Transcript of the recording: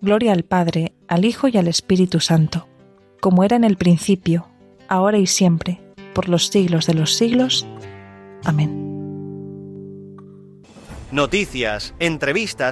Gloria al Padre, al Hijo y al Espíritu Santo, como era en el principio, ahora y siempre, por los siglos de los siglos. Amén. Noticias, entrevistas